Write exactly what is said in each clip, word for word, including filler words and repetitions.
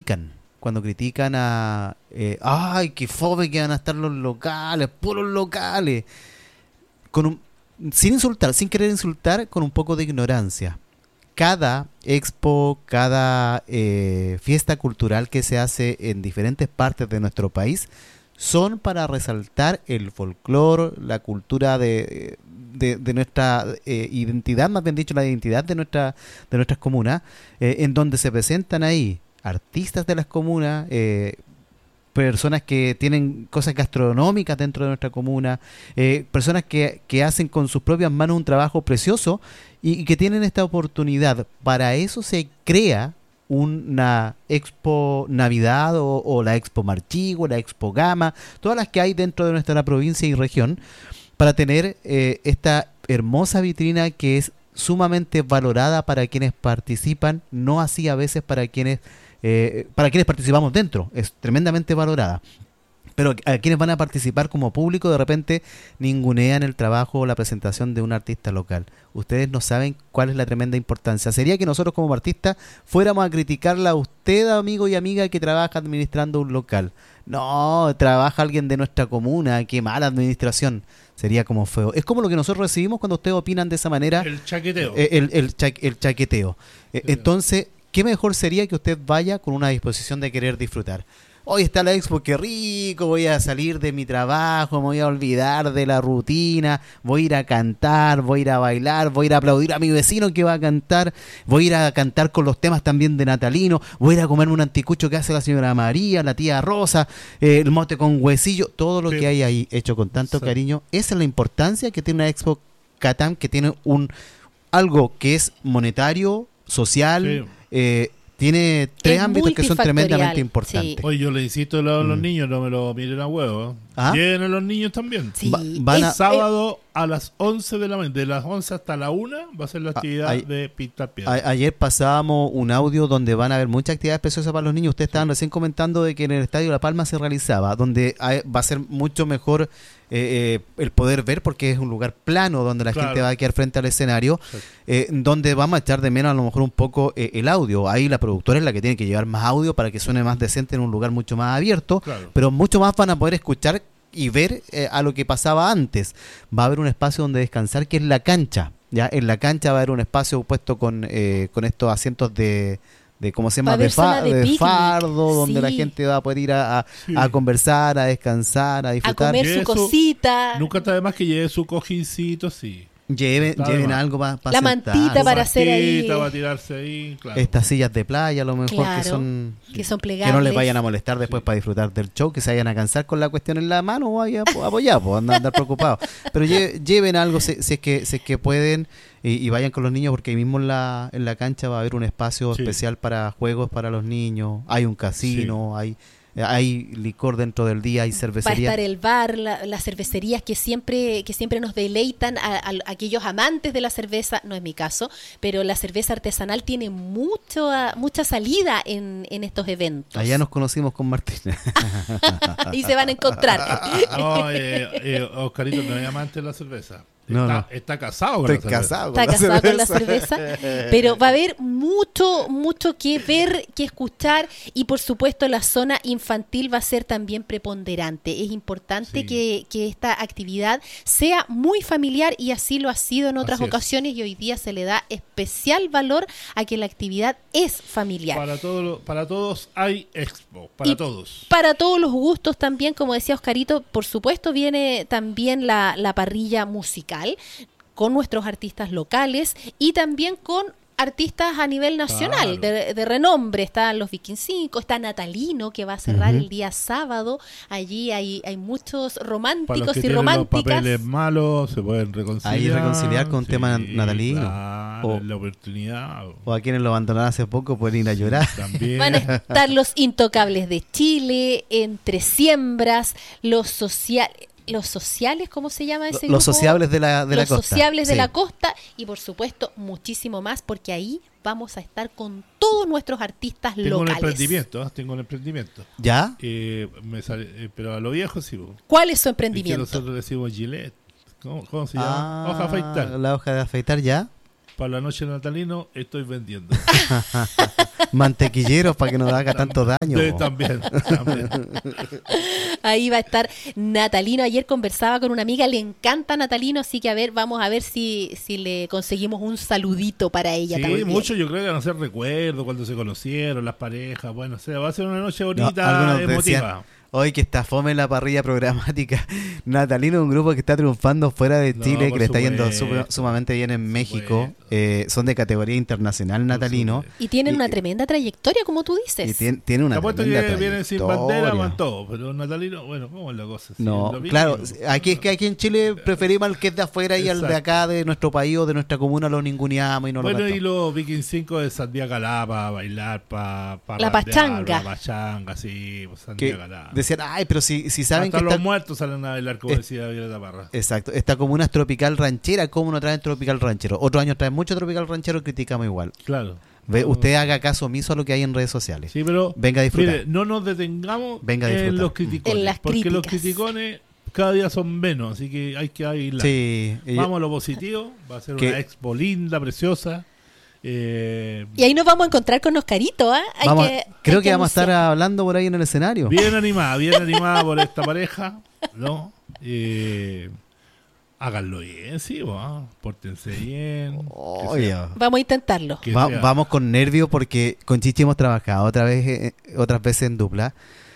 critican, cuando critican a, eh, ay, qué fome que van a estar los locales, puros locales, con un, sin insultar, sin querer insultar, con un poco de ignorancia. Cada expo, cada eh, fiesta cultural que se hace en diferentes partes de nuestro país son para resaltar el folclore, la cultura de, de, de nuestra eh, identidad, más bien dicho, la identidad de nuestra de nuestras comunas, eh, en donde se presentan ahí artistas de las comunas, eh, personas que tienen cosas gastronómicas dentro de nuestra comuna, eh, personas que, que hacen con sus propias manos un trabajo precioso y, y que tienen esta oportunidad. Para eso se crea una Expo Navidad o, o la Expo Marchigo, la Expo Gama, todas las que hay dentro de nuestra provincia y región, para tener eh, esta hermosa vitrina que es sumamente valorada para quienes participan, no así a veces para quienes eh, para quienes participamos dentro, es tremendamente valorada. Pero a quienes van a participar como público de repente ningunean el trabajo o la presentación de un artista local. Ustedes no saben cuál es la tremenda importancia. Sería que nosotros como artistas fuéramos a criticarla a usted, amigo y amiga, que trabaja administrando un local. No, trabaja alguien de nuestra comuna, qué mala administración. Sería como feo. Es como lo que nosotros recibimos cuando ustedes opinan de esa manera. El chaqueteo. El, el, el, cha, el chaqueteo. Sí. Entonces, ¿qué mejor sería que usted vaya con una disposición de querer disfrutar? Hoy está la expo, qué rico, voy a salir de mi trabajo, me voy a olvidar de la rutina, voy a ir a cantar, voy a ir a bailar, voy a ir a aplaudir a mi vecino que va a cantar, voy a ir a cantar con los temas también de natalino, voy a ir a comerme un anticucho que hace la señora María, la tía Rosa, eh, el mote con huesillo, todo lo sí. que hay ahí hecho con tanto sí. cariño. Esa es la importancia que tiene una expo Catam, que tiene un algo que es monetario, social, sí. eh, tiene tres es ámbitos que son tremendamente importantes. Sí. Oye, yo le insisto a los mm. niños, no me lo miren a huevo. ¿Ah? Lleven a los niños también. Sí. Va, van a, sábado a las once de la mañana, de las once hasta la una va a ser la actividad a, de pintar piedra. A, ayer pasábamos un audio donde van a haber muchas actividades preciosas para los niños. Ustedes estaban sí. recién comentando de que en el Estadio La Palma se realizaba, donde hay, va a ser mucho mejor eh, eh, el poder ver, porque es un lugar plano donde la claro. gente va a quedar frente al escenario, sí. eh, donde vamos a echar de menos a lo mejor un poco eh, el audio. Ahí la productora es la que tiene que llevar más audio para que suene más decente en un lugar mucho más abierto, claro. pero mucho más van a poder escuchar y ver eh, a lo que pasaba antes. Va a haber un espacio donde descansar, que es la cancha. Ya en la cancha va a haber un espacio puesto con eh, con estos asientos de, de ¿cómo se llama? De, fa de, de fardo, donde sí. la gente va a poder ir a, a, sí. a conversar, a descansar, a disfrutar. A comer su cosita. Nunca está de más que lleve su cojincito, sí. Lleven, lleven algo para pa la sentar. mantita para hacer ahí. Para tirarse ahí, claro. Estas sillas de playa, a lo mejor, claro, que son que son plegables. Que no les vayan a molestar después sí. para disfrutar del show, que se vayan a cansar con la cuestión en la mano o vayan a apoyar, pues andan andar preocupados. Pero lle, lleven algo si, si es que si es que pueden y, y vayan con los niños, porque ahí mismo en la en la cancha va a haber un espacio sí. especial para juegos para los niños. Hay un casino, sí. hay hay licor dentro del día, hay cervecería. Va a estar el bar, la, las cervecerías que siempre que siempre nos deleitan a, a, a aquellos amantes de la cerveza, no es mi caso, pero la cerveza artesanal tiene mucho, mucha salida en, en estos eventos. Allá nos conocimos con Martín. Y se van a encontrar. No, eh, eh, Oscarito no es amante de la cerveza. No, está, no. está casado con Estoy la casado cerveza. con Está la casado con la cerveza. cerveza. Pero va a haber mucho, mucho que ver, que escuchar, y por supuesto la zona infantil va a ser también preponderante. Es importante Sí. que, que esta actividad sea muy familiar, y así lo ha sido en otras Así es. ocasiones, y hoy día se le da especial valor a que la actividad es familiar. Para, todo, para todos hay expo, para y todos. Para todos los gustos también, como decía Oscarito, por supuesto viene también la, la parrilla musical con nuestros artistas locales y también con artistas a nivel nacional, claro. de, de renombre. Están los Viking cinco, está Natalino, que va a cerrar Uh-huh. el día sábado. Allí hay, hay muchos Para los románticos que y tienen los románticas. papeles malos se pueden reconciliar. Ahí reconciliar con sí, tema natalino. Claro, O- la oportunidad. O a quienes lo abandonaron hace poco pueden ir a llorar. También. Van a estar los Intocables de Chile, Entre Siembras, los sociales. Los sociales, ¿cómo se llama ese grupo? Los sociables de la, de la Los costa. sociables de Sí. la costa, y por supuesto muchísimo más, porque ahí vamos a estar con todos nuestros artistas Tengo locales. un emprendimiento, ¿eh? tengo un emprendimiento. ¿Ya? Eh, me sale, eh, pero a lo viejo sí. bo. ¿Cuál es su Es que emprendimiento? nosotros decimos Gillette. ¿Cómo, cómo se llama? Ah, Hoja afeitar. La hoja de afeitar, ¿ya? para la noche de Natalino estoy vendiendo. Mantequilleros para que no haga tanto daño. Sí, también, también. Ahí va a estar Natalino. Ayer conversaba con una amiga, le encanta Natalino, así que a ver, vamos a ver si, si le conseguimos un saludito para ella sí, también. mucho yo creo que van a ser recuerdos cuando se conocieron, las parejas, bueno, o sea, va a ser una noche No, bonita, algunos emotiva. decían, hoy que está fome en la parrilla programática. Natalino es un grupo que está triunfando fuera de No, Chile, por que le está yendo supuesto, sum- sumamente bien en por México. supuesto. Eh, son de categoría internacional, Natalino. supuesto. Y tienen Y- una tremenda trayectoria, como tú dices. Y tiene, tiene una Te apuesto que tremenda vienen sin trayectoria. bandera, van todos, pero Natalino, bueno, ¿cómo es la cosa? Sí, No, lo mismo. claro, aquí es que aquí en Chile preferimos al que es de afuera y al de Exacto. acá, de nuestro país o de nuestra comuna, lo ninguneamos y no Bueno, lo y gastamos. los Viking cinco de Sandía Galá para bailar, para pa La randear, pachanga. La pachanga, sí, pues, Sandía Que Galá. decían, ay, pero si, si saben Hasta que los está... muertos salen a bailar, como Eh, decía Violeta Parra. Exacto, esta comuna es tropical ranchera, ¿cómo no traen tropical ranchero? Otros años traen mucho tropical ranchero, criticamos igual. Claro. Ve, No, usted haga caso omiso a lo que hay en redes sociales. Sí, pero Venga a disfrutar. mire, no nos detengamos Venga a en disfrutar. los criticones, En las porque los críticas. criticones cada día son menos, así que hay que aislar. Sí, y- Vamos a lo positivo, va a ser que- una expo linda, preciosa. Eh, Y ahí nos vamos a encontrar con Oscarito, ¿ah? Hay vamos, que- creo hay que, vamos a estar anunciar. hablando por ahí en el escenario. bien animada, bien animada por esta pareja, ¿no? Eh, háganlo bien, sí, ¿no? Pórtense bien. que Oye, sea- Vamos a intentarlo. que va- sea- vamos con nervios porque con Chichi hemos trabajado otra vez, eh, otras veces en dupla.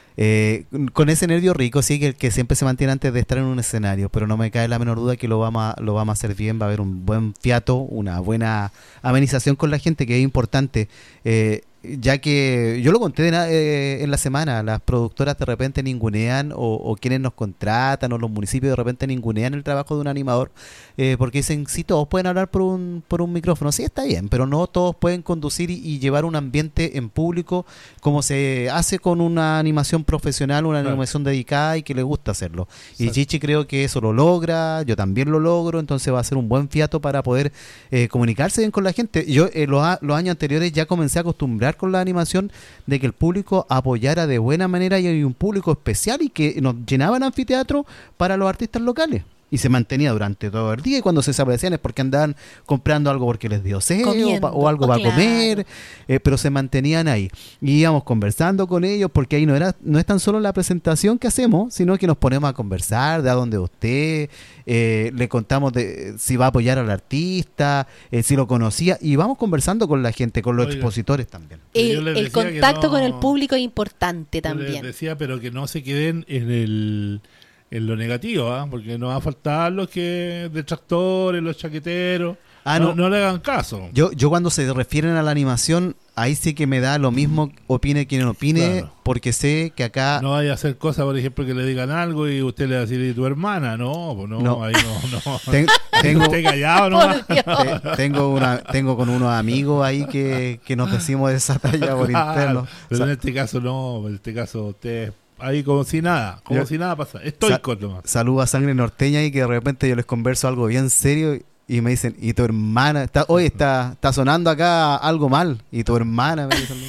Eh, con ese nervio rico, sí, que, que siempre se mantiene antes de estar en un escenario, pero no me cae la menor duda que lo vamos a, lo vamos a hacer bien, va a haber un buen fiato, una buena amenización con la gente, que es importante, eh, ya que yo lo conté de na- eh, en la semana, las productoras de repente ningunean o, o quienes nos contratan o los municipios de repente ningunean el trabajo de un animador, eh, porque dicen, sí, todos pueden hablar por un, por un micrófono, sí, está bien, pero no todos pueden conducir y, y llevar un ambiente en público como se hace con una animación profesional, una Claro. animación dedicada y que le gusta hacerlo. Y Exacto. Chichi creo que eso lo logra, yo también lo logro, entonces va a ser un buen fiato para poder eh, comunicarse bien con la gente. Yo eh, los, a- los años anteriores ya comencé a acostumbrar con la animación de que el público apoyara de buena manera y hay un público especial y que nos llenaban anfiteatro para los artistas locales. Y se mantenía durante todo el día y cuando se desaparecían es porque andaban comprando algo porque les dio sed o, Comiendo, pa- o algo oh, para claro. comer, eh, pero se mantenían ahí. Y íbamos conversando con ellos porque ahí no era no es tan solo la presentación que hacemos, sino que nos ponemos a conversar de a dónde usted, eh, le contamos de si va a apoyar al artista, eh, si lo conocía y vamos conversando con la gente, con los Oiga. expositores también. Pero yo El, les el decía que contacto con el no- público es importante Yo les también. decía, pero que no se queden en el en lo negativo, ¿ah? Porque nos va a faltar los que detractores, los chaqueteros. Ah, no, no. no le hagan caso. Yo, yo cuando se refieren a la animación, ahí sí que me da lo mismo, opine quien opine, Claro. porque sé que acá... No vaya a hacer cosas, por ejemplo, que le digan algo y usted le va a decir, ¿y tu hermana? No, pues no, No. ahí no, no. ten- tengo, Usted callado nomás. Por Dios. te- tengo, una, tengo con unos amigos ahí que, que nos decimos de esa talla por Claro, interno. pero Sa- en este caso no, en este caso usted ahí como si nada, como Yo- si nada pasa. Estoico nomás. Saludo a Sangre Norteña y que de repente yo les converso algo bien serio y me dicen, ¿y tu hermana? Está, oye, está, está sonando acá algo mal. ¿Y tu hermana? Me dicen,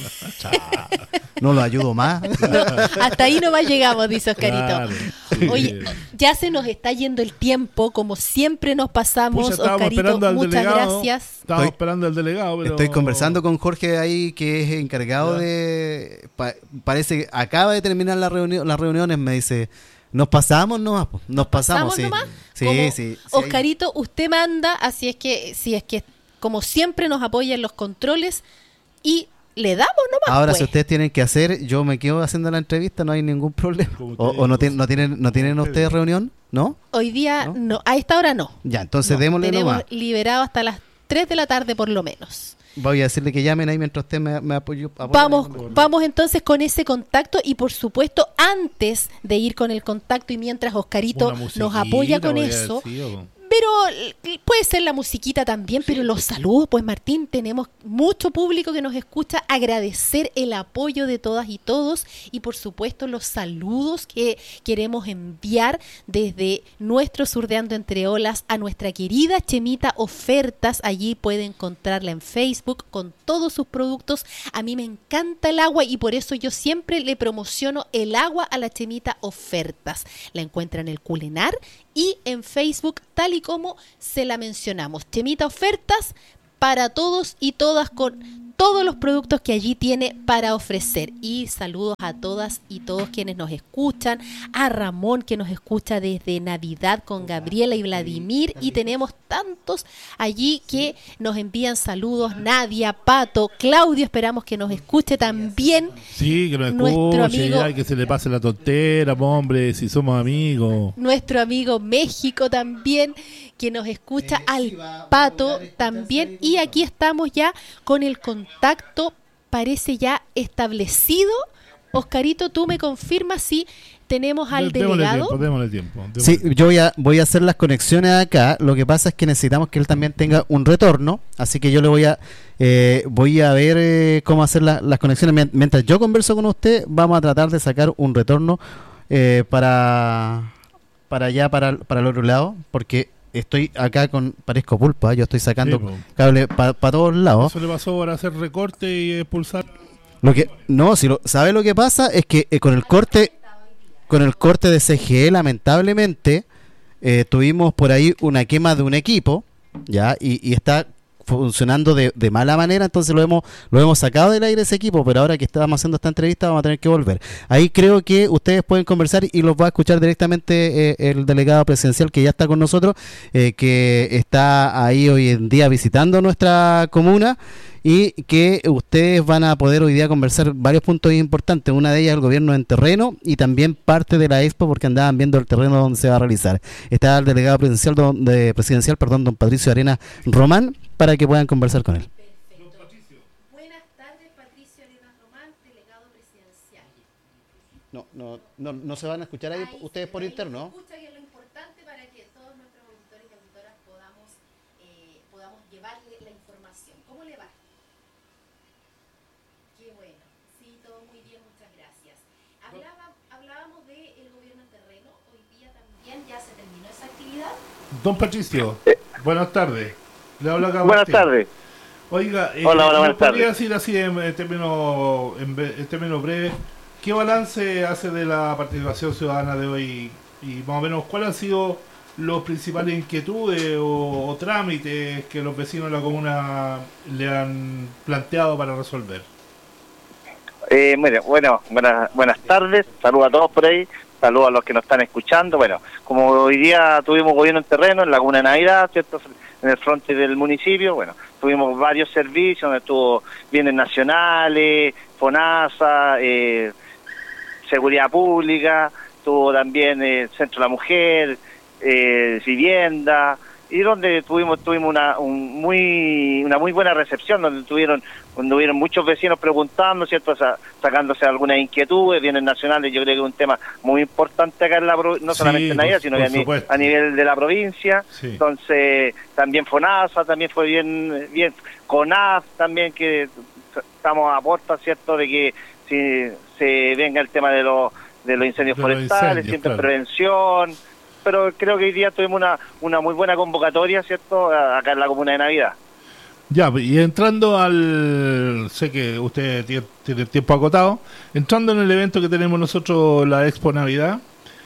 no lo ayudo más. Hasta ahí nomás llegamos, dice Oscarito. Claro, sí. Oye, ya se nos está yendo el tiempo, como siempre nos pasamos, Pucha, estábamos Oscarito, esperando al muchas delegado. gracias. Estábamos Estoy- esperando al delegado, pero... Estoy conversando con Jorge ahí, que es encargado Ya. de... pa- parece que acaba de terminar la reunión, las reuniones, me dice, nos pasamos nomás, po, nos pasamos, ¿Pasamos sí. nomás? Sí, Como, sí, sí, Oscarito, usted manda, así es que, si es que como siempre nos apoya en los controles y le damos nomás. Ahora, pues. si ustedes tienen que hacer, yo me quedo haciendo la entrevista, no hay ningún problema. Como O, ustedes, o no, tienen, pues. no tienen, no tienen Como ustedes ustedes. reunión, ¿no? Hoy día, ¿No? no, a esta hora no. Ya, entonces No, démosle tenemos nomás. liberado hasta las tres de la tarde por lo menos. Voy a decirle que llamen ahí mientras usted me, me apoyó. apoya Vamos, ahí. vamos entonces con ese contacto y por supuesto antes de ir con el contacto y mientras Oscarito Una nos musiquita, apoya con podría eso, haber sido. pero l- puede ser la musiquita también, pero los saludos, pues Martín, tenemos mucho público que nos escucha, agradecer el apoyo de todas y todos y por supuesto los saludos que queremos enviar desde nuestro Surdeando Entre Olas a nuestra querida Chemita Ofertas. Allí puede encontrarla en Facebook con todos sus productos. A mí me encanta el agua y por eso yo siempre le promociono el agua a la Chemita Ofertas. La encuentra en el Culenar y en Facebook, tal y como se la mencionamos. Chemita Ofertas para todos y todas con todos los productos que allí tiene para ofrecer. Y saludos a todas y todos quienes nos escuchan, a Ramón que nos escucha desde Navidad con Gabriela y Vladimir, y tenemos tantos allí que nos envían saludos, Nadia, Pato, Claudio, esperamos que nos escuche también. Sí, que nos nuestro escuche, amigo, ya, que se le pase la tontera, hombre, si somos amigos. Nuestro amigo México también, que nos escucha, al Pato también, y aquí estamos ya con el contacto, parece ya establecido. Oscarito, ¿tú me confirmas si tenemos al Démosle delegado? Tiempo, démosle tiempo, démosle Sí, tiempo. yo voy a, voy a hacer las conexiones acá. Lo que pasa es que necesitamos que él también tenga un retorno, así que yo le voy a eh, voy a ver eh, cómo hacer la- las conexiones. Mien- Mientras yo converso con usted, vamos a tratar de sacar un retorno eh, para para allá, para, para el otro lado, porque estoy acá con, parezco pulpa, yo estoy sacando Sí, po. cable para todos lados. Eso le pasó por hacer recorte y expulsar. Lo que no, si lo sabe lo que pasa es que eh, con el corte con el corte de C G E, lamentablemente eh, tuvimos por ahí una quema de un equipo, ya, y, y está funcionando de, de mala manera, entonces lo hemos lo hemos sacado del aire ese equipo, pero ahora que estábamos haciendo esta entrevista vamos a tener que volver. Ahí creo que ustedes pueden conversar y los va a escuchar directamente eh, el delegado presidencial que ya está con nosotros, eh, que está ahí hoy en día visitando nuestra comuna, y que ustedes van a poder hoy día conversar varios puntos importantes. Una de ellas el gobierno en terreno y también parte de la expo, porque andaban viendo el terreno donde se va a realizar. Está el delegado presidencial, don, de, presidencial perdón, don Patricio Arenas Román, para que puedan conversar con él. Buenas tardes, Patricio Arenas Román, delegado presidencial. No, no, no, no se van a escuchar ahí, Ahí ustedes se- por ahí interno. se escucha, que es lo importante para que todos nuestros auditores y auditoras podamos, eh, podamos llevarle la información. ¿Cómo le va? Qué bueno. Sí, todo muy bien, muchas gracias. Hablaba, hablábamos del gobierno en terreno. Hoy día también ya se terminó esa actividad. Don Patricio, buenas tardes. Le hablo acá. Buenas Martín. tardes. Oiga, eh, Hola, hola, ¿me buenas podría tardes. decir así en, en términos en, ve- en términos breves, qué balance hace de la participación ciudadana de hoy y más o menos cuáles han sido los principales inquietudes o, o trámites que los vecinos de la comuna le han planteado para resolver? Eh, mire, bueno, buenas, buenas tardes. Saludos a todos por ahí. Saludos a los que nos están escuchando. Bueno, como hoy día tuvimos gobierno en terreno en la Comuna de Navidad, ¿cierto? En el frente del municipio, bueno, tuvimos varios servicios donde estuvo bienes nacionales, FONASA, eh, seguridad pública, tuvo también el Centro de la Mujer, eh, vivienda, y donde tuvimos tuvimos una un muy una muy buena recepción, donde tuvieron donde hubieron muchos vecinos preguntando, cierto, o sea, sacándose algunas inquietudes, bienes nacionales. Yo creo que es un tema muy importante acá en la pro- no Sí, solamente en Navidad, por- sino por que a, ni- supuesto. a nivel de la provincia. Sí. Entonces también FONASA también fue bien bien CONAF también, que estamos a puerta, cierto, de que si se venga el tema de los de los incendios De los forestales, incendios, siempre claro. prevención, pero creo que hoy día tuvimos una una muy buena convocatoria, cierto, a- acá en la Comuna de Navidad. Ya, y entrando al... Sé que usted tiene, tiene tiempo acotado. Entrando en el evento que tenemos nosotros, la Expo Navidad,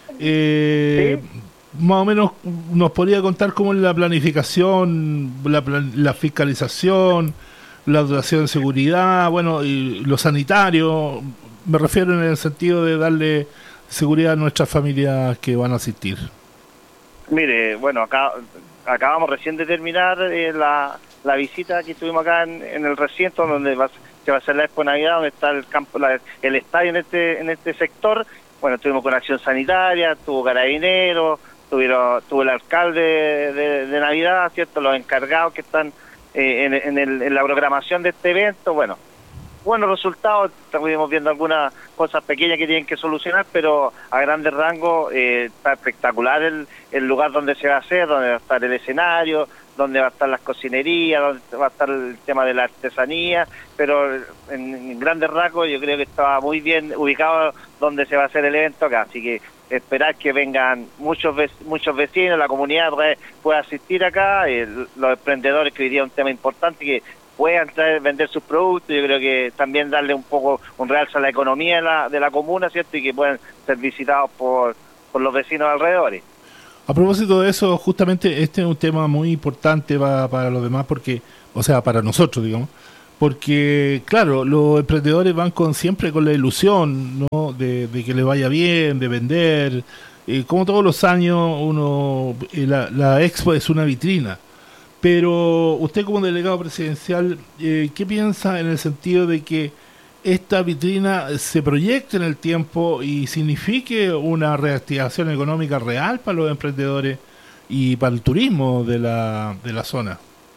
eh, más o menos nos podría contar cómo es la planificación, la, plan- la fiscalización, la duración de seguridad, bueno, y lo sanitario. Me refiero en el sentido de darle seguridad a nuestras familias que van a asistir. Mire, bueno, acá acabamos recién de terminar eh, la, la visita que tuvimos acá en, en el recinto donde va, se va a hacer la Expo Navidad, donde está el campo, la- el estadio en este en este sector. Bueno, estuvimos con Acción Sanitaria, tuvo Carabineros, tuvieron, tuvo el alcalde de, de Navidad, cierto, los encargados que están eh, en, en, el- en la programación de este evento. Bueno, buenos resultados. Estuvimos viendo algunas cosas pequeñas que tienen que solucionar, pero a grandes rangos eh, está espectacular el, el lugar donde se va a hacer, donde va a estar el escenario, donde va a estar las cocinerías, donde va a estar el tema de la artesanía, pero en, en grandes rasgos yo creo que estaba muy bien ubicado donde se va a hacer el evento acá, así que esperar que vengan muchos vec- muchos vecinos, la comunidad pueda, pueda asistir acá, eh, los emprendedores, que hoy día es un tema importante, que puedan traer, vender sus productos. Yo creo que también darle un poco un realce a la economía de la, de la comuna, ¿cierto? Y que puedan ser visitados por, por los vecinos alrededores. A propósito de eso, justamente este es un tema muy importante para, para los demás, porque o sea, para nosotros, digamos, porque, claro, los emprendedores van con siempre con la ilusión, ¿no? de, de que le vaya bien, de vender. Eh, como todos los años, uno eh, la, la Expo es una vitrina. Pero usted como delegado presidencial, eh, ¿qué piensa en el sentido de que esta vitrina se proyecte en el tiempo y signifique una reactivación económica real para los emprendedores y para el turismo de la, de la zona?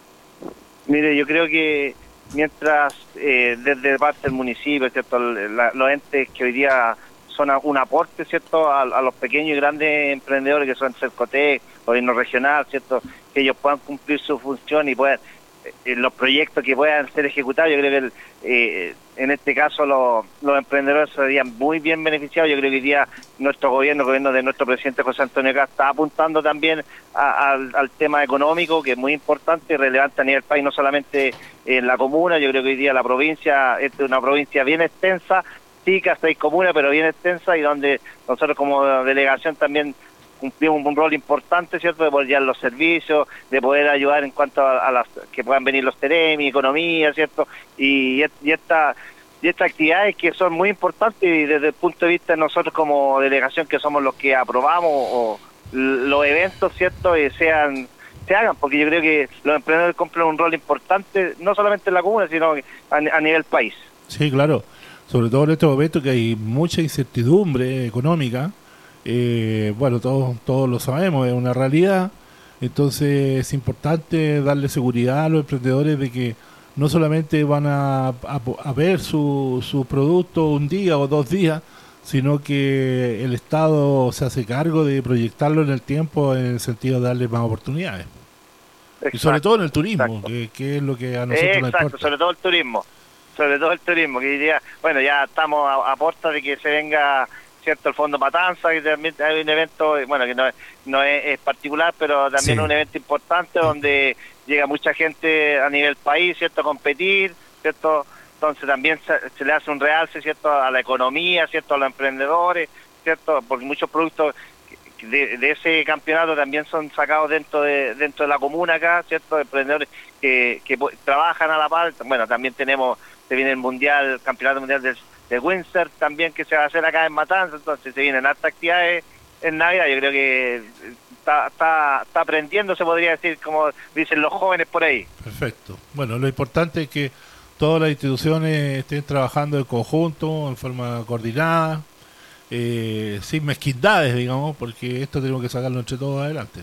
Mire, yo creo que mientras eh, desde parte del municipio, ¿cierto? La, los entes que hoy día son a, un aporte, ¿cierto? A, a los pequeños y grandes emprendedores que son Cercotec, gobierno regional, ¿cierto? Que ellos puedan cumplir su función y puedan eh, los proyectos que puedan ser ejecutados. Yo creo que el, eh, en este caso los, los emprendedores serían muy bien beneficiados. Yo creo que hoy día nuestro gobierno, el gobierno de nuestro presidente José Antonio Kast, está apuntando también a, al, al tema económico, que es muy importante y relevante a nivel país, no solamente en la comuna. Yo creo que hoy día la provincia es una provincia bien extensa, chicas, seis comunas, pero bien extensa, y donde nosotros como delegación también cumplimos un rol importante, ¿cierto?, de poder llevar los servicios, de poder ayudar en cuanto a, a las que puedan venir los Teremi, economía, ¿cierto?, y, y esta y estas actividades que son muy importantes, y desde el punto de vista de nosotros como delegación, que somos los que aprobamos o los eventos, ¿cierto?, y sean se hagan, porque yo creo que los emprendedores cumplen un rol importante, no solamente en la comuna, sino a, a nivel país. Sí, claro. Sobre todo en este momento que hay mucha incertidumbre económica, eh, bueno, todos todos lo sabemos, es una realidad. Entonces es importante darle seguridad a los emprendedores de que no solamente van a, a, a ver su, su producto un día o dos días, sino que el Estado se hace cargo de proyectarlo en el tiempo, en el sentido de darle más oportunidades. Exacto, y sobre todo en el turismo, que, que es lo que a nosotros nos importa. Exacto, sobre todo el turismo. sobre todo el turismo, que diría, bueno, ya estamos a, a puerta de que se venga, cierto, el Fondo Matanza, que también hay un evento, bueno, que no, no es, es particular, pero también es sí. un evento importante donde llega mucha gente a nivel país, cierto, a competir, cierto, entonces también se, se le hace un realce, cierto, a la economía, cierto, a los emprendedores, cierto, porque muchos productos de, de ese campeonato también son sacados dentro de dentro de la comuna acá, cierto, emprendedores que, que trabajan a la par. Bueno, también tenemos, se viene el mundial, el campeonato mundial de, de Windsor también, que se va a hacer acá en Matanzas, entonces se vienen hartas actividades en Navidad. Yo creo que está, está, está aprendiendo, se podría decir, como dicen los jóvenes por ahí. Perfecto. Bueno, lo importante es que todas las instituciones estén trabajando en conjunto, en forma coordinada, eh, sin mezquindades, digamos, porque esto tenemos que sacarlo entre todos adelante.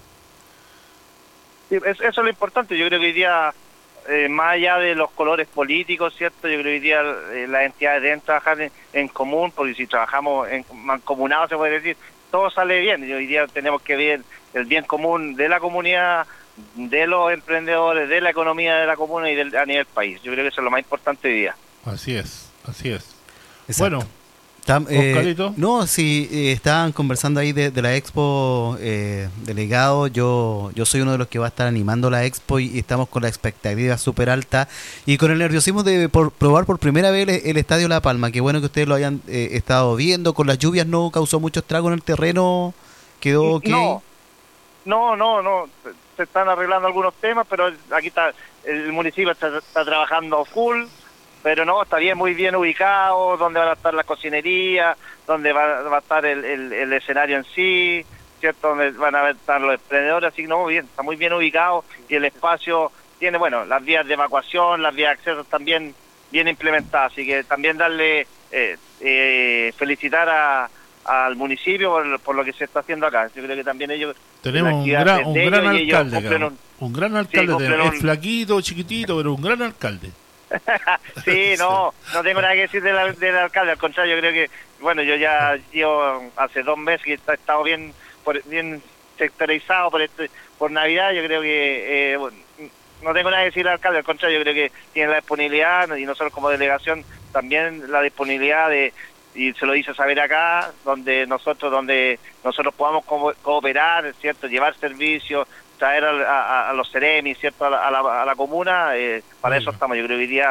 Sí, eso es lo importante. Yo creo que hoy día, eh, más allá de los colores políticos, ¿cierto? Yo creo que hoy día eh, las entidades deben trabajar en, en común, porque si trabajamos en mancomunados, se puede decir, todo sale bien. Y hoy día tenemos que ver el bien común de la comunidad, de los emprendedores, de la economía de la comuna y del, a nivel país. Yo creo que eso es lo más importante hoy día. Así es, así es. Exacto. Bueno, Tam, eh, no, sí, eh, estaban conversando ahí de, de la Expo, eh, delegado. Yo yo soy uno de los que va a estar animando la Expo y, y estamos con la expectativa súper alta y con el nerviosismo de por, probar por primera vez el, el Estadio La Palma. Qué bueno que ustedes lo hayan eh, estado viendo. Con las lluvias no causó mucho estrago en el terreno. Quedó ok. No, no, no, no. Se están arreglando algunos temas, pero aquí está, el municipio está, está trabajando full. Pero no, está bien, muy bien ubicado, donde van a estar las cocinerías, donde va, va a estar el, el, el escenario en sí, ¿cierto? Donde van a estar los emprendedores, así que no, bien, está muy bien ubicado y el espacio tiene, bueno, las vías de evacuación, las vías de acceso también bien implementadas, así que también darle, eh, eh, felicitar a, al municipio por, por lo que se está haciendo acá. Yo creo que también ellos... Tenemos un gran, un gran alcalde acá, un, un gran alcalde, sí, es flaquito, chiquitito, pero un gran alcalde. Sí, no, no tengo nada que decir del, del alcalde, al contrario, yo creo que, bueno, yo ya llevo hace dos meses que he estado bien por, bien sectorizado por este, por Navidad. Yo creo que eh, bueno, no tengo nada que decir al alcalde, al contrario, yo creo que tiene la disponibilidad, y nosotros como delegación también la disponibilidad de, y se lo hice saber acá, donde nosotros donde nosotros podamos co cooperar, cierto, llevar servicios, traer a, a, a los Teremi, cierto, a la, a la, a la comuna, eh, para bueno. Eso estamos. Yo creo que hoy día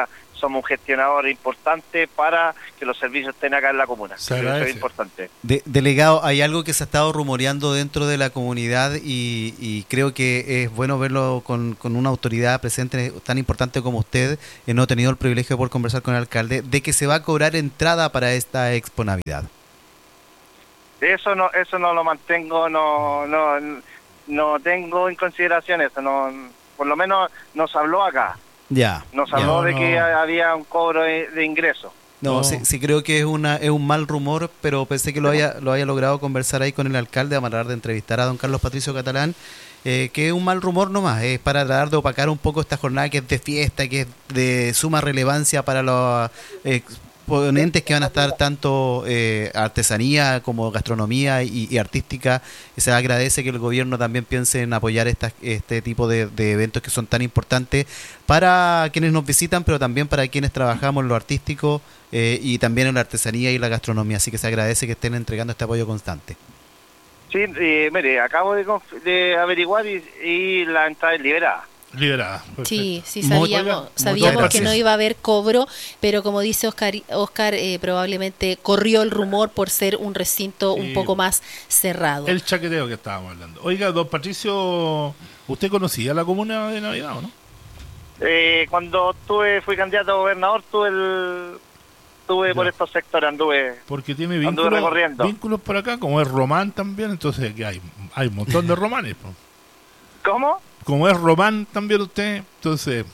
somos un gestionador importante para que los servicios estén acá en la comuna. Se Eso agradece. es importante. De- delegado, hay algo que se ha estado rumoreando dentro de la comunidad y, y creo que es bueno verlo con, con una autoridad presente tan importante como usted. Eh, no he tenido el privilegio de poder conversar con el alcalde, de que se va a cobrar entrada para esta Expo Navidad. Eso no eso no lo mantengo, no no no tengo en consideración eso, no, por lo menos nos habló acá. Ya. Nos ya. habló No, de no. que había un cobro de, de ingresos. No, No. sí, sí creo que es una es un mal rumor, pero pensé que lo haya lo haya logrado conversar ahí con el alcalde a tratar de entrevistar a don Carlos Patricio Catalán, eh, que es un mal rumor nomás, es para tratar de opacar un poco esta jornada que es de fiesta, que es de suma relevancia para los exponentes que van a estar tanto eh, artesanía como gastronomía y, y artística. Y se agradece que el gobierno también piense en apoyar estas, este tipo de, de eventos que son tan importantes para quienes nos visitan, pero también para quienes trabajamos en lo artístico eh, y también en la artesanía y la gastronomía. Así que se agradece que estén entregando este apoyo constante. Sí, eh, mire, acabo de, conf- de averiguar y, y la entrada es liberada. Liberada. Perfecto. Sí, sí, Muy- sabíamos, Oiga, sabíamos muchas que no gracias. iba a haber cobro, pero como dice Oscar, Oscar eh, probablemente corrió el rumor por ser un recinto Sí. un poco más cerrado. El chaqueteo que estábamos hablando. Oiga, don Patricio, ¿usted conocía la comuna de Navidad o no? Eh, cuando tuve, fui candidato a gobernador, tuve el, tuve Ya. por estos sectores, anduve. Porque tiene Anduve vínculos, recorriendo. vínculos por acá, como es Román también, entonces aquí hay, hay un montón de romanes. Po. ¿Cómo? Como es Román también usted, entonces...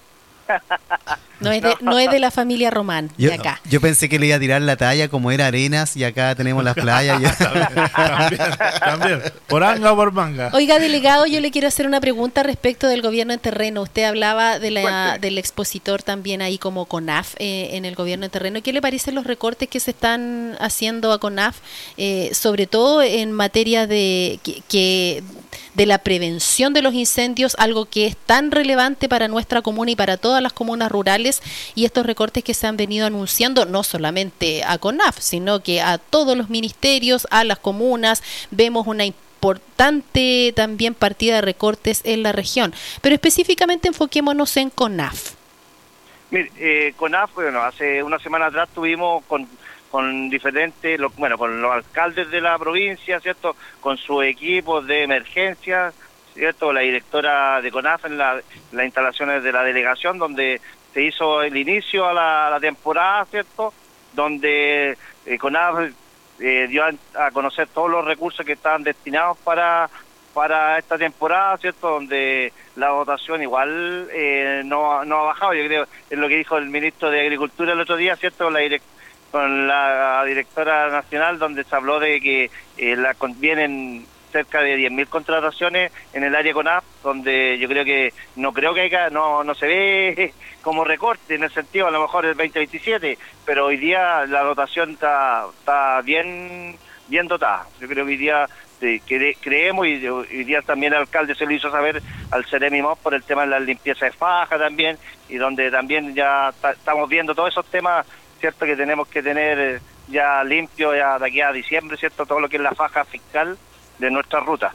No es de, no es de la familia Román, Yo, de acá. yo pensé que le iba a tirar la talla como era Arenas y acá tenemos las playas. y- también, también, por anga o por manga. Oiga, delegado, yo le quiero hacer una pregunta respecto del gobierno en terreno. Usted hablaba de la, Cuente. del expositor también ahí como CONAF eh, en el gobierno en terreno. ¿Qué le parecen los recortes que se están haciendo a CONAF, eh, sobre todo en materia de que, que de la prevención de los incendios, algo que es tan relevante para nuestra comuna y para todas las comunas rurales, y estos recortes que se han venido anunciando no solamente a CONAF, sino que a todos los ministerios, a las comunas? Vemos una importante también partida de recortes en la región, pero específicamente enfoquémonos en CONAF. Mire, eh, CONAF, bueno, hace una semana atrás tuvimos con, con diferentes, lo- bueno, con los alcaldes de la provincia, ¿cierto? Con su equipo de emergencia, ¿cierto? La directora de CONAF en la, las instalaciones de la delegación, donde se hizo el inicio a la, a la temporada, ¿cierto? Donde eh, CONAF eh, dio a, a conocer todos los recursos que estaban destinados para para esta temporada, ¿cierto? Donde la votación igual eh, no, no ha bajado, yo creo, es lo que dijo el ministro de Agricultura el otro día, ¿cierto? Con la, direct, con la directora nacional, donde se habló de que eh, la, con- vienen cerca de diez mil contrataciones en el área CONAF, donde yo creo que, no creo que haya, no, no se ve como recorte en el sentido, a lo mejor el veinte veintisiete, pero hoy día la dotación está, está bien, bien dotada. Yo creo que hoy día sí, cre- creemos, y hoy día también el alcalde se lo hizo saber al Ceremi Mos por el tema de la limpieza de faja también, y donde también ya ta- estamos viendo todos esos temas, ¿cierto? Que tenemos que tener eh, ya limpio ya de aquí a diciembre, ¿cierto? Todo lo que es la faja fiscal de nuestra ruta.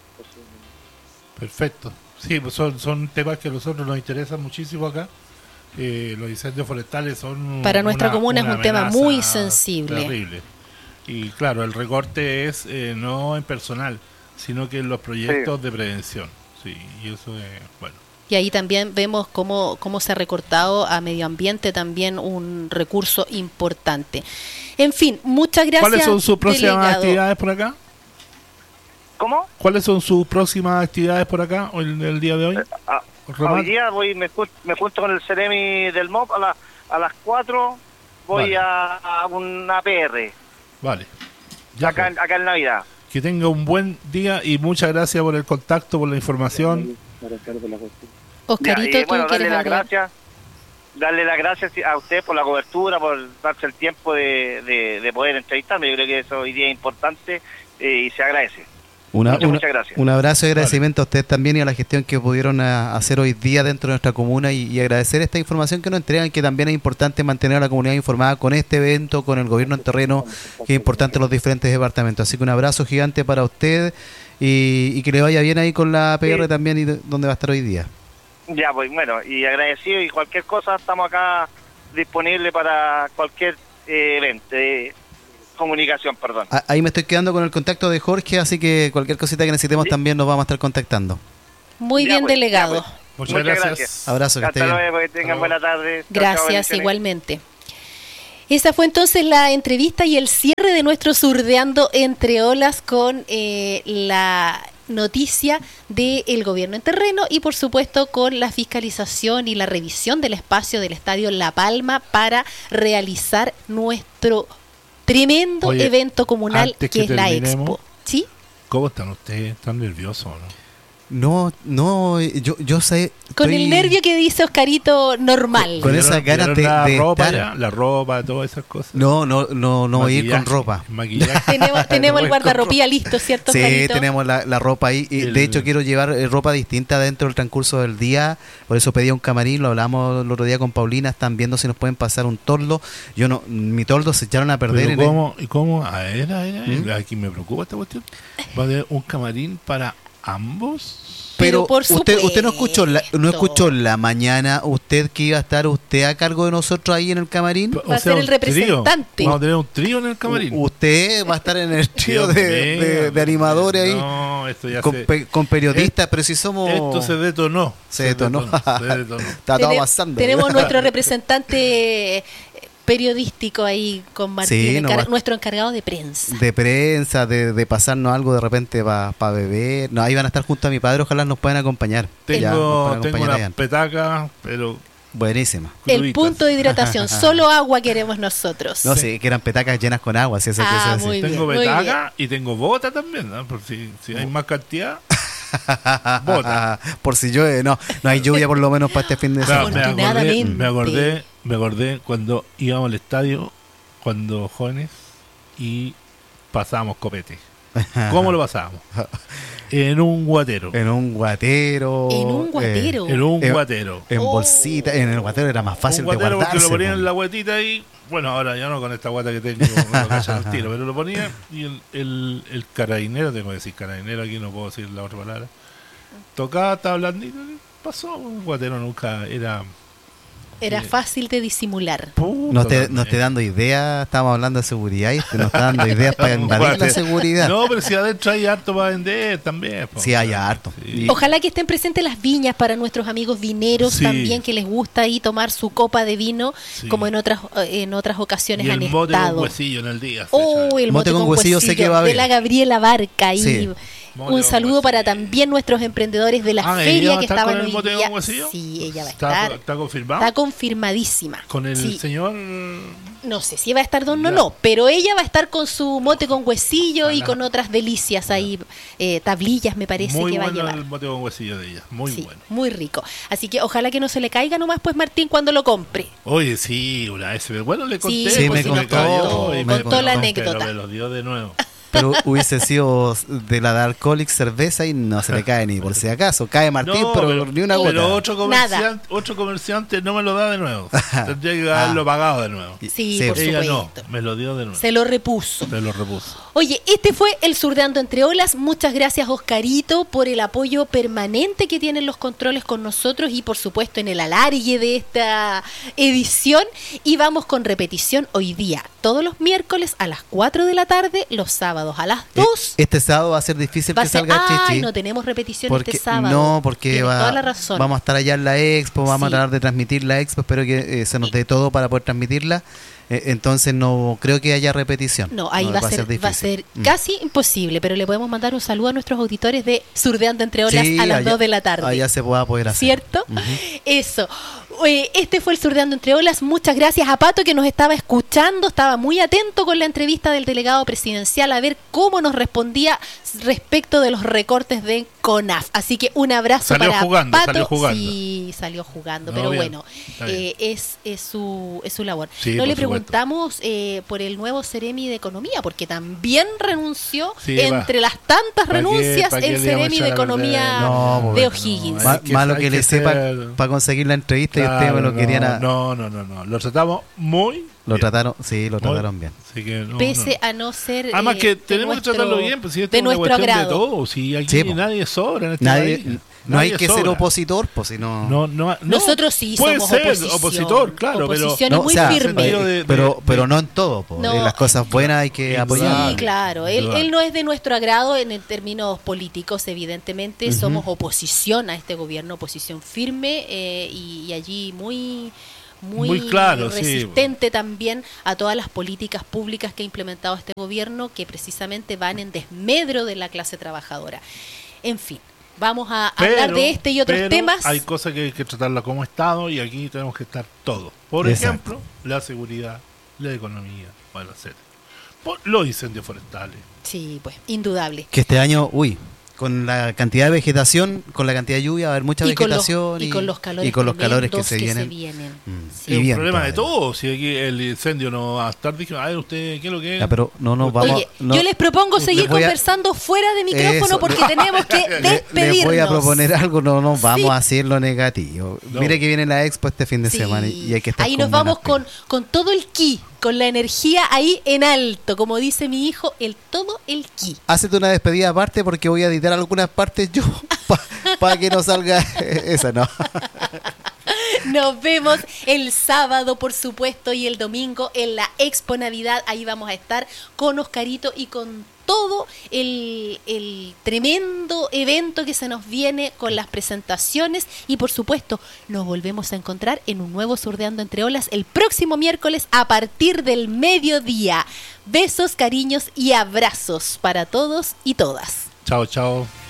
Perfecto. Sí, pues son, son temas que a nosotros nos interesan muchísimo acá. Eh, los incendios forestales son... Para nuestra comuna es una un tema amenaza muy sensible. Terrible. Y claro, el recorte es eh, no en personal, sino que en los proyectos de prevención. Sí, y eso es, bueno. Y ahí también vemos cómo, cómo se ha recortado a medio ambiente también un recurso importante. En fin, muchas gracias. ¿Cuáles son sus próximas delegado. actividades por acá? ¿Cómo? ¿Cuáles son sus próximas actividades por acá hoy, el día de hoy? Ah, Román. hoy día voy, me, ju- me junto con el Ceremi del M O P a, la- a las cuatro, voy Vale. a, a una P R, Vale. Ya, acá, pues. en- acá en Navidad. Que tenga un buen día y muchas gracias por el contacto, por la información. Oscarito, Ya, y, ¿tú bueno, darle quieres las agregar? gracias, darle las gracias a usted por la cobertura, por darse el tiempo de, de, de poder entrevistarme. Yo creo que eso hoy día es importante eh, y se agradece. Una- Muchas, una- muchas gracias. Un abrazo y agradecimiento a ustedes también y a la gestión que pudieron a- hacer hoy día dentro de nuestra comuna y, y agradecer esta información que nos entregan, que también es importante mantener a la comunidad informada con este evento, con el gobierno en terreno, que es importante en los diferentes departamentos. Así que un abrazo gigante para usted y, y que le vaya bien ahí con la P R Sí. también y de- donde va a estar hoy día. Ya, pues bueno, y agradecido, y cualquier cosa estamos acá disponible para cualquier eh, evento, eh, comunicación, perdón. Ah, ahí me estoy quedando con el contacto de Jorge, así que cualquier cosita que necesitemos ¿Sí? también nos vamos a estar contactando. Muy Ya, bien, pues, delegado. ya, pues. Muchas, Muchas gracias. gracias. Abrazo, que esté Hasta bien. luego, que tengan Hasta buena tarde. Chao, chao, Gracias, bendiciones. igualmente. Esa fue entonces la entrevista y el cierre de nuestro Surdeando Entre Olas con eh, la noticia del gobierno en terreno y por supuesto con la fiscalización y la revisión del espacio del Estadio La Palma para realizar nuestro tremendo Oye, evento comunal antes que, que es la terminemos, Expo. ¿Sí? ¿Cómo están ustedes? ¿Están nerviosos o no? No, no, yo, yo sé. Con estoy- el nervio que dice Oscarito normal. Con esa ¿Vieron- ganas vieron de- la de ropa estar- ya? La ropa, todas esas cosas. No, no, no, no voy a ir con Maquillaje, ropa. Maquillaje. Tenemos, tenemos el voy con guardarropía listo, ¿cierto, Sí, Oscarito? tenemos la, la ropa ahí. Y El- de hecho, quiero llevar eh, ropa distinta dentro del transcurso del día. Por eso pedí un camarín. Lo hablamos el otro día con Paulina. Están viendo si nos pueden pasar un toldo. Yo no, mi toldo se echaron a perder. Pero en el- ¿cómo? ¿Y cómo? A ver, a ver, a ver. ¿Mm? Aquí me preocupa esta cuestión. ¿Va a haber un camarín para ambos? Pero Pero por usted, usted no escuchó la, no supuesto. escuchó la mañana. Usted que iba a estar usted a cargo de nosotros ahí en el camarín. Va a ser el un trío. representante. Vamos a tener un trío en el camarín. U- Usted va a estar en el trío Dios de, mío, de- de animadores ahí. No, esto ya Con, se... pe- con periodistas, pero si somos. Esto se detonó. Se detonó. Se detonó. Está todo Tene- pasando. Tenemos nuestro representante eh, periodístico ahí con Martín, Sí, no encar- va- nuestro encargado de prensa. de prensa, de, de pasarnos algo de repente para beber. No, ahí van a estar junto a mi padre, ojalá nos puedan acompañar. Ya, nos Tengo, pueden tengo acompañar una allá. petaca, pero Buenísima. El cruditas. punto de hidratación, solo agua queremos nosotros. No sé, que eran petacas llenas con agua, si eso Ah, quiso decir. muy bien, Tengo muy petaca y tengo bota también, ¿no? Por si, si hay más cantidad. Bota. Por si llueve, no, no hay lluvia por lo menos para este fin de Claro, semana. me acordé, Afortunadamente. me acordé, me acordé cuando íbamos al estadio, cuando jóvenes, y pasábamos copete. ¿Cómo lo pasábamos? En un guatero. En un guatero. En un guatero. En un eh, guatero. En Oh. bolsita, en el guatero era más fácil un de guatero guardarse. porque lo ponían po. en la guatita y bueno, ahora ya no con esta guata que tengo, me lo cachan al tiro, pero lo ponía y el, el, el carabinero, tengo que decir carabinero, aquí no puedo decir la otra palabra, tocaba, estaba blandito, y pasó, un guatero nunca era... Era fácil de disimular. No te, no te dando ideas, estamos hablando de seguridad y te nos está dando ideas para invadir la seguridad. No, pero si adentro hay harto para vender también. po. Sí, hay harto. Sí. Ojalá que estén presentes las viñas para nuestros amigos vineros Sí. también, que les gusta ahí tomar su copa de vino, Sí. como en otras eh, en otras ocasiones Y han el mote con estado. huesillo en el día. Oh, el mote, con huesillo, sé que va a de haber. la Gabriela Barca. Y Sí. Mote un con saludo para huesillo. también nuestros emprendedores de la Ah, ¿ella feria va a que estar estaban con el hoy mote con día. huesillo? Sí, ella va a ¿Está, estar. ¿Está confirmado? Está confirmadísima. Con el Sí. señor... No sé si va a estar Don Ya. no, no, pero ella va a estar con su mote con huesillo y Ojalá. con otras delicias ahí, eh, tablillas me parece Muy que va a bueno llevar. el mote con huesillo de ella. Muy Sí, bueno. muy rico. Así que ojalá que no se le caiga nomás pues Martín cuando lo compre. Oye, sí, una vez. pero Bueno, le conté. Sí, me porque contó, cayó y me me contó la pero anécdota. me lo dio de nuevo. Pero hubiese sido de la Dark Alcoholic cerveza y no se le cae ni por si acaso. Cae Martín, No, pero, ni una gota. Pero otro Nada. comerciante, otro comerciante no me lo da de nuevo. Tendría que haberlo pagado de nuevo. Y- Sí, sí, por Ella no, supuesto. me lo dio de nuevo. Se lo repuso. Se lo repuso. Oye, este fue el Surdeando Entre Olas. Muchas gracias, Oscarito, por el apoyo permanente que tienen los controles con nosotros y, por supuesto, en el alargue de esta edición. Y vamos con repetición hoy día, todos los miércoles a las cuatro de la tarde, los sábados a las dos. Este sábado va a ser difícil Va a que ser, salga ay, Chichi. no tenemos repetición Porque, este sábado. no, porque Tienes va- toda la razón. vamos a estar allá en la expo, vamos Sí. a tratar de transmitir la expo, espero que eh, se nos dé todo para poder transmitirla. Eh, entonces no creo que haya repetición. No, ahí va, a ser, va a difícil. ser Mm. casi imposible, pero le podemos mandar un saludo a nuestros auditores de Surdeando Entre Olas Sí, a las allá- dos de la tarde. Allá se pueda poder hacer. ¿Cierto? Ujú. Eso. Eh, Este fue el Surdeando Entre Olas. Muchas gracias a Pato que nos estaba escuchando, estaba muy atento con la entrevista del delegado presidencial a ver cómo nos respondía respecto de los recortes de CONAF. Así que un abrazo Salió para jugando, Pato. salió jugando. Sí, salió jugando, No, pero bien, bueno, está bien. eh, es, es, su, es su labor. Sí, no por le supuesto. preguntamos eh, por el nuevo Ceremi de Economía, porque también renunció Sí, entre va. las tantas ¿Pa' qué- renuncias pa' qué el le vamos a Ceremi echar de a Economía perder? No, de bueno, O'Higgins. no, Ma- Hay que- malo hay que le que sepa ser- para conseguir la entrevista y ustedes me Claro, lo no, querían a- No, no, no, no. Lo tratamos muy lo bien. trataron, sí, lo Muy- trataron bien. Así que no, Pese no. a no ser Además eh, que de tenemos nuestro- que tratarlo bien, pues si esto de es una nuestro cuestión agrado. de todo, si aquí Sí, po. nadie sobra en este Nadie, país. No hay Nadie que sobra. ser opositor, pues si no... No, no, no. Nosotros sí Puede somos ser oposición. opositor, claro, Oposición pero y muy o sea, firme. sentido de- pero, pero de- no en todo, po. No. En las cosas buenas hay que Sí, apoyar. Sí, claro. Él, Indudable. él no es de nuestro agrado en el términos políticos, evidentemente. Ujú. Somos oposición a este gobierno, oposición firme eh, y, y allí muy... Muy, Muy claro, sí. resistente también a todas las políticas públicas que ha implementado este gobierno, que precisamente van en desmedro de la clase trabajadora. En fin, vamos a hablar Pero- de este y otros pero temas. Hay cosas que hay que tratarla como Estado y aquí tenemos que estar todos. Por Exacto. ejemplo, la seguridad, la economía, bueno, etcétera. Por los incendios forestales. Sí, pues, indudable. Que este año, uy, con la cantidad de vegetación, con la cantidad de lluvia, va a haber mucha Y con, los, vegetación. y con los calores, y con los calores que tremendos se vienen. Mm, Es y un bien problema de todavía. todos. Si aquí el incendio no va a estar, dije, a ver, usted, ¿qué es lo que es? Ya, pero no nos vamos... Oye, no- yo les propongo les seguir voy a- conversando fuera de micrófono Eso. porque tenemos que Le- despedirnos. Les voy a proponer algo, no nos vamos Sí. a hacer lo negativo. No. Mire que viene la expo este fin de Sí. semana y hay que estar ahí con nos vamos buenas con, con todo el ki, con la energía ahí en alto, como dice mi hijo, el todo el ki. Hacete una despedida aparte porque voy a editar algunas partes yo para que no salga esa, no. Nos vemos el sábado, por supuesto, y el domingo en la Expo Navidad. Ahí vamos a estar con Oscarito y con todo el, el tremendo evento que se nos viene con las presentaciones. Y por supuesto, nos volvemos a encontrar en un nuevo Surdeando Entre Olas el próximo miércoles a partir del mediodía. Besos, cariños y abrazos para todos y todas. Chao, chao.